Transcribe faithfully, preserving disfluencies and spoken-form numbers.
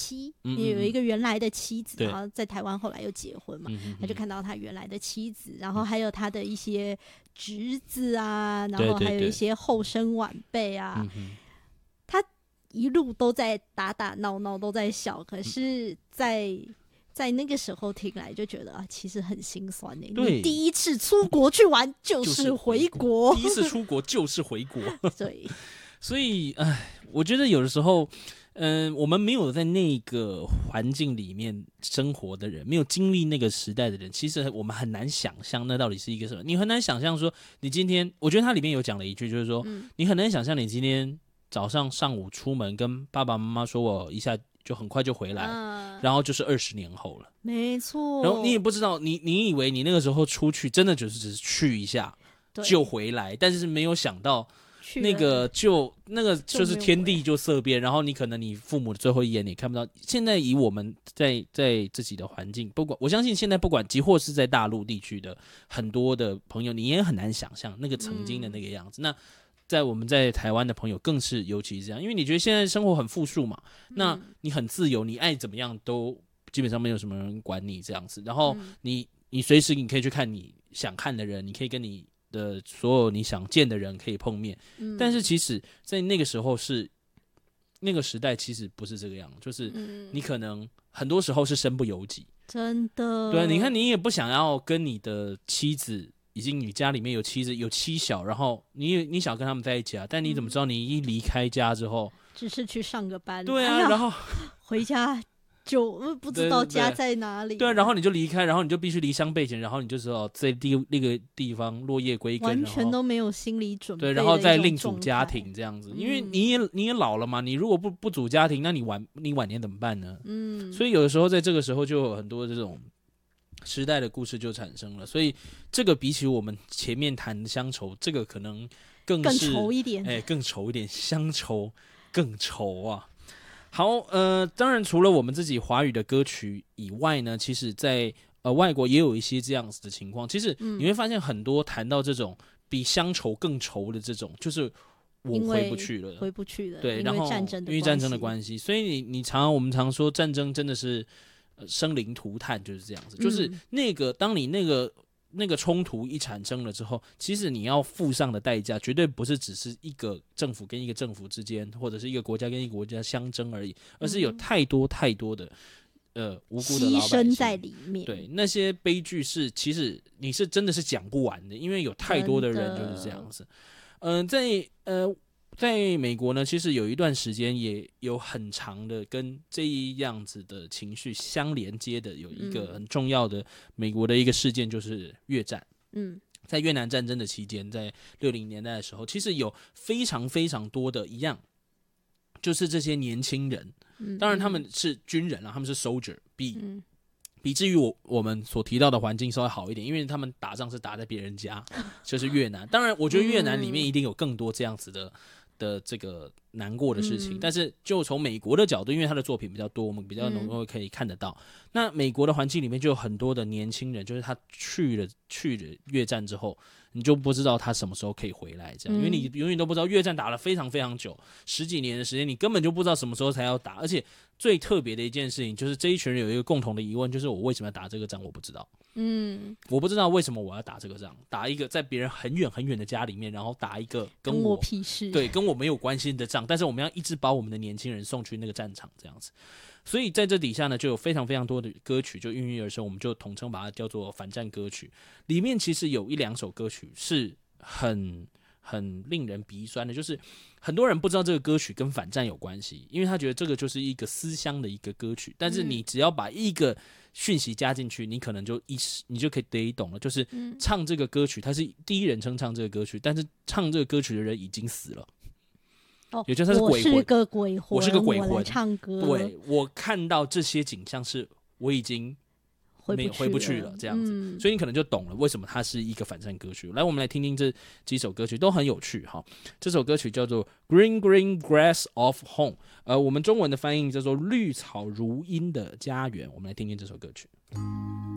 妻， 嗯嗯有一个原来的妻子， 对然后在台湾后来又结婚嘛， 嗯嗯嗯他就看到他原来的妻子，然后还有他的一些侄子啊，然后对对对还有一些后生晚辈啊， 嗯哼他一路都在打打闹闹，都在笑，可是在在那个时候听来就觉得啊，其实很心酸呢、欸。 对你第一次出国去玩就是回国， 第一次出国就是回国。 对， 所以，哎，我觉得有的时候，嗯、我们没有在那个环境里面生活的人，没有经历那个时代的人，其实我们很难想象那到底是一个什么。你很难想象说，你今天，我觉得它里面有讲了一句，就是说， 嗯、 你很难想象你今天早上上午出门跟爸爸妈妈说我一下就很快就回来， 啊、 然后就是二十年后了， 没错。 然后你也不知道，你你以为你那个时候出去真的就是只是去一下就回来，但是没有想到。那个就那个就是天地就色变，然后你可能你父母的最后一眼你看不到。现在以我们在在自己的环境，不管我相信现在不管即或是在大陆地区的很多的朋友，你也很难想象那个曾经的那个样子。嗯、那在我们在台湾的朋友更是尤其是这样，因为你觉得现在生活很富庶嘛，那你很自由，你爱怎么样都基本上没有什么人管你这样子，然后你你随时你可以去看你想看的人，你可以跟你的所有你想见的人可以碰面，嗯、但是其实，在那个时候是那个时代，其实不是这个样，就是你可能很多时候是身不由己， 真的。 对，你看你也不想要跟你的妻子，已经你家里面有妻子有妻小，然后你你想跟他们在一起啊，但你怎么知道你一离开家之后， 只是去上个班， 对啊， 哎、 然后回家。就不知道家在哪里， 对， 对， 对，然后你就离开，然后你就必须离乡背井，然后你就知道在地那个地方落叶归根， 完全都没有心理准备， 对，然后再另组家庭这样子，因为你也你也老了嘛，你如果不不组家庭，那你晚你晚年怎么办呢？嗯，所以有的时候在这个时候就有很多这种时代的故事就产生了，所以这个比起我们前面谈的乡愁，这个可能更是更愁一点， 哎，更愁一点，乡愁更愁啊。好，呃，当然除了我们自己华语的歌曲以外呢，其实在呃外国也有一些这样子的情况。其实你会发现很多谈到这种比乡愁更愁的这种，就是我回不去了， 回不去了。 对，然后因为战争的关系，所以你你常常我们常说战争真的是、呃、生灵涂炭，就是这样子，就是那个当你那个。那个冲突一产生了之后，其实你要付上的代价绝对不是只是一个政府跟一个政府之间，或者是一个国家跟一个国家相争而已，而是有太多太多的呃无辜的老百姓牺牲在里面。 对，那些悲剧是其实你是真的是讲不完的，因为有太多的人就是这样子。嗯、呃，在呃。在美国呢，其实有一段时间也有很长的跟这一样子的情绪相连接的，有一个很重要的美国的一个事件，就是越战。嗯，在越南战争的期间，在六零年代的时候，其实有非常非常多的一样，就是这些年轻人，当然他们是军人啊，他们是 soldier， 比、嗯、比至于我我们所提到的环境稍微好一点，因为他们打仗是打在别人家，就是越南。当然，我觉得越南里面一定有更多这样子的。的这个难过的事情，嗯、但是就从美国的角度，因为他的作品比较多，我们比较能够可以看得到。嗯、那美国的环境里面就有很多的年轻人，就是他去了去了越战之后，你就不知道他什么时候可以回来，这样，嗯、因为你永远都不知道越战打了非常非常久，十几年的时间，你根本就不知道什么时候才要打。而且最特别的一件事情就是这一群人有一个共同的疑问，就是我为什么要打这个仗？我不知道。嗯，我不知道为什么我要打这个仗，打一个在别人很远很远的家里面，然后打一个跟我, 跟我屁事， 对，跟我没有关系的仗，但是我们要一直把我们的年轻人送去那个战场，这样子。所以在这底下呢，就有非常非常多的歌曲就孕育而生，我们就统称把它叫做反战歌曲。里面其实有一两首歌曲是很很令人鼻酸的，就是很多人不知道这个歌曲跟反战有关系，因为他觉得这个就是一个思乡的一个歌曲，但是你只要把一个讯息加进去，你可能就一你就可以得懂了，就是唱这个歌曲，他是第一人称唱这个歌曲，但是唱这个歌曲的人已经死了。 哦， 也就是他是鬼魂， 我是个鬼魂， 我是个鬼魂， 我来唱歌。 对，我看到这些景象是我已经没有回不去了，这样子，嗯、所以你可能就懂了为什么它是一个反战歌曲。来，我们来听听这几首歌曲，都很有趣哈。这首歌曲叫做《Green Green Grass of Home》，呃，我们中文的翻译叫做《绿草如茵的家园》。我们来听听这首歌曲。